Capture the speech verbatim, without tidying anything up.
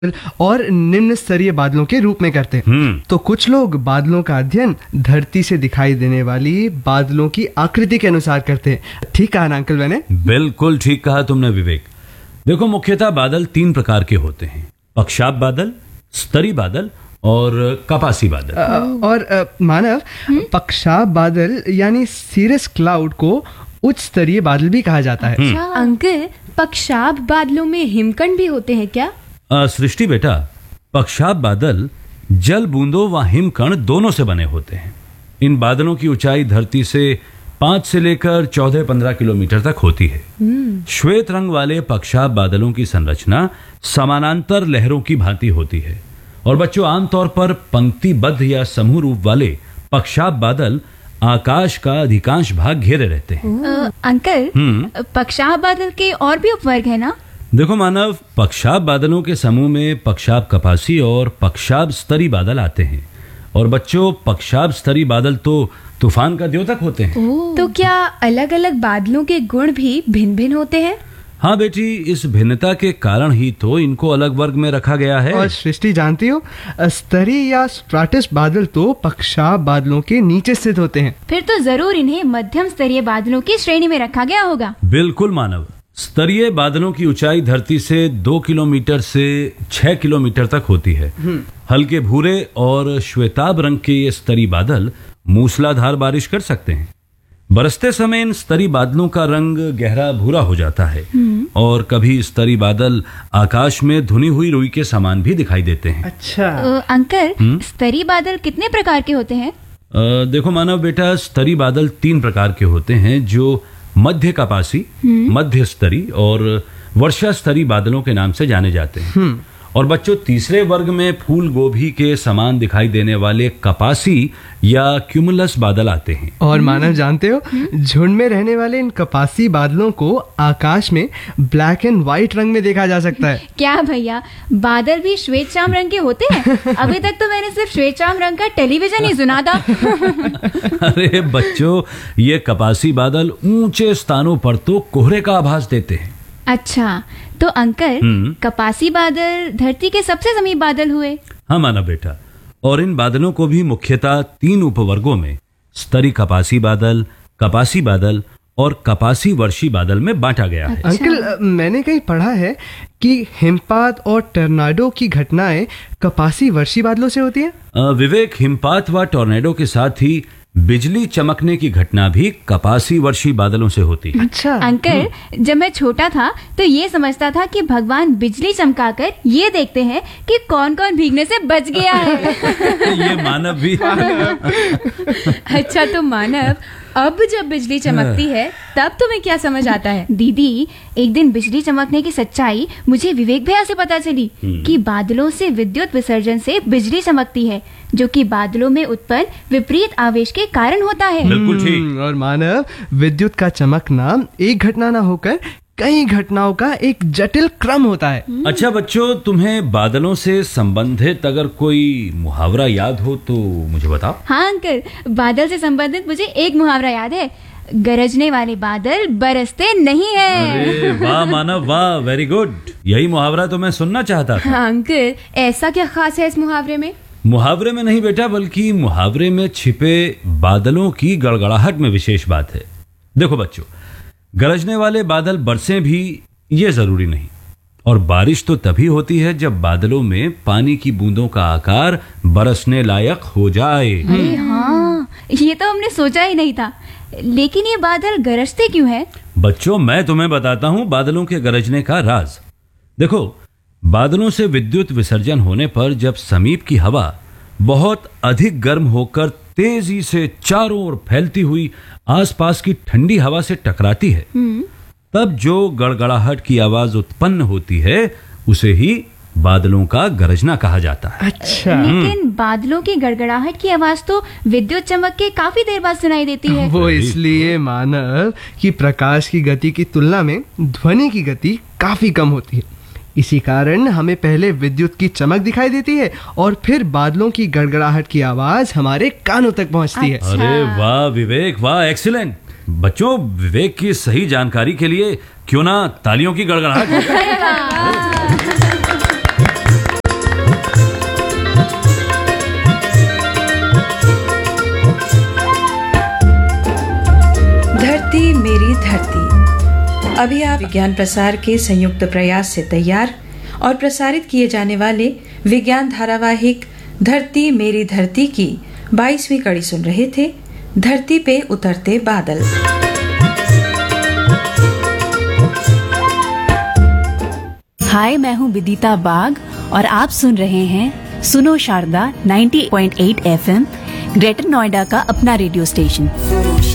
और निम्न स्तरीय बादलों के रूप में करते हैं। तो कुछ लोग बादलों का अध्ययन धरती से दिखाई देने वाली बादलों की आकृति के अनुसार करते हैं। ठीक कहा ना अंकल मैंने? बिल्कुल ठीक कहा तुमने विवेक। देखो, मुख्यतः बादल तीन प्रकार के होते हैं: पक्षाप बादल, स्तरी बादल और कपासी बादल। आ, और आ, मानव, पक्षाप बादल यानी सीरस क्लाउड को उच्च स्तरीय बादल भी कहा जाता है। अच्छा। अंकल, पक्षाप बादलों में हिमकण भी होते हैं क्या? आ, सृष्टि बेटा, पक्षाप बादल जल बूंदों व हिमकण दोनों से बने होते हैं। इन बादलों की ऊंचाई धरती से पांच से लेकर चौदह पंद्रह किलोमीटर तक होती है। श्वेत रंग वाले पक्षाप बादलों की संरचना समानांतर लहरों की भांति होती है। और बच्चों, आमतौर पर पंक्तिबद्ध या समूह रूप वाले पक्षाप बादल आकाश का अधिकांश भाग घेरे रहते हैं। आ, अंकल, पक्षाप बादल के और भी उपवर्ग है ना? देखो मानव, पक्षाप बादलों के समूह में पक्षाप कपासी और पक्षाप स्तरी बादल आते हैं। और बच्चों, पक्षाप स्तरी बादल तो तूफान का द्योतक होते हैं। तो क्या अलग अलग बादलों के गुण भी भिन्न भिन्न होते हैं? हाँ बेटी, इस भिन्नता के कारण ही तो इनको अलग वर्ग में रखा गया है। और सृष्टि, जानती हो, स्तरी या स्ट्राटस बादल तो पक्षाप बादलों के नीचे स्थित होते हैं। फिर तो जरूर इन्हें मध्यम स्तरीय बादलों की श्रेणी में रखा गया होगा। बिल्कुल मानव। स्तरीय बादलों की ऊंचाई धरती से दो किलोमीटर से छह किलोमीटर तक होती है। हल्के भूरे और श्वेताभ रंग के ये स्तरी बादल मूसलाधार बारिश कर सकते हैं। बरसते समय इन स्तरी बादलों का रंग गहरा भूरा हो जाता है और कभी स्तरी बादल आकाश में धुनी हुई रुई के समान भी दिखाई देते हैं। अच्छा। आ, अंकल, स्तरी बादल कितने प्रकार के होते हैं? आ, देखो मानव बेटा, स्तरी बादल तीन प्रकार के होते हैं, जो मध्य कपासी, मध्य स्तरी और वर्षा स्तरी बादलों के नाम से जाने जाते हैं। और बच्चों, तीसरे वर्ग में फूल गोभी के समान दिखाई देने वाले कपासी या क्यूमुलस बादल आते हैं। और मानव, जानते हो, झुंड में रहने वाले इन कपासी बादलों को आकाश में ब्लैक एंड व्हाइट रंग में देखा जा सकता है। क्या भैया, बादल भी श्वेत श्याम रंग के होते हैं? अभी तक तो मैंने सिर्फ श्वेत श्याम रंग का टेलीविजन ही सुना था। अरे बच्चों, ये कपासी बादल ऊंचे स्थानों पर तो कोहरे का आभास देते हैं। अच्छा, तो अंकल, कपासी बादल धरती के सबसे समीप बादल हुए? हाँ माना बेटा। और इन बादलों को भी मुख्यतः तीन उपवर्गों में स्तरी कपासी बादल, कपासी बादल और कपासी वर्षी बादल में बांटा गया है। अच्छा। अंकल, मैंने कहीं पढ़ा है कि हिमपात और टर्नाडो की घटनाएं कपासी वर्षी बादलों से होती हैं। विवेक, हिमपात व टॉर्नेडो के साथ ही बिजली चमकने की घटना भी कपासी वर्षी बादलों से होती है। अच्छा। अंकल, जब मैं छोटा था तो ये समझता था कि भगवान बिजली चमकाकर ये देखते हैं कि कौन कौन भीगने से बच गया है। ये मानव भी। अच्छा, तो मानव, अब जब बिजली चमकती है तब तुम्हें क्या समझ आता है? दीदी, एक दिन बिजली चमकने की सच्चाई मुझे विवेक भैया से पता चली कि बादलों से विद्युत विसर्जन से बिजली चमकती है, जो कि बादलों में उत्पन्न विपरीत आवेश के कारण होता है। बिल्कुल ठीक। और मानव, विद्युत का चमकना एक घटना ना होकर कई घटनाओं का एक जटिल क्रम होता है। अच्छा बच्चों, तुम्हें बादलों से संबंधित अगर कोई मुहावरा याद हो तो मुझे बताओ। हाँ अंकल, बादल से संबंधित मुझे एक मुहावरा याद है। गरजने वाले बादल बरसते नहीं है। अरे वाह मानव, वाह, वेरी गुड। यही मुहावरा तो मैं सुनना चाहता था। हाँ अंकल, ऐसा क्या खास है इस मुहावरे में? मुहावरे में नहीं बेटा, बल्कि मुहावरे में छिपे बादलों की गड़गड़ाहट में विशेष बात है। देखो बच्चों, गरजने वाले बादल बरसे भी ये जरूरी नहीं। और बारिश तो तभी होती है जब बादलों में पानी की बूंदों का आकार बरसने लायक हो जाए। अरे हाँ, ये तो हमने सोचा ही नहीं था। लेकिन ये बादल गरजते क्यों हैं? बच्चों, मैं तुम्हें बताता हूं बादलों के गरजने का राज। देखो, बादलों से विद्युत विसर्जन होने पर जब समीप की हवा बहुत अधिक गर्म होकर तेजी से चारों ओर फैलती हुई आसपास की ठंडी हवा से टकराती है, तब जो गड़गड़ाहट की आवाज उत्पन्न होती है उसे ही बादलों का गरजना कहा जाता है। अच्छा। लेकिन बादलों की गड़गड़ाहट की आवाज तो विद्युत चमक के काफी देर बाद सुनाई देती है। वो इसलिए मानव कि प्रकाश की गति की तुलना में ध्वनि की गति काफी कम होती है। इसी कारण हमें पहले विद्युत की चमक दिखाई देती है और फिर बादलों की गड़गड़ाहट की आवाज हमारे कानों तक पहुंचती है। अच्छा। अरे वाह विवेक, वाह, एक्सीलेंट। बच्चों, विवेक की सही जानकारी के लिए क्यों ना तालियों की गड़गड़ाहट। धरती। अभी आप विज्ञान प्रसार के संयुक्त प्रयास से तैयार और प्रसारित किए जाने वाले विज्ञान धारावाहिक धरती मेरी धरती की बाईसवीं कड़ी सुन रहे थे, धरती पे उतरते बादल। हाय, मैं हूँ विदिता बाग और आप सुन रहे हैं सुनो शारदा नब्बे पॉइंट आठ एफएम, ग्रेटर नोएडा का अपना रेडियो स्टेशन।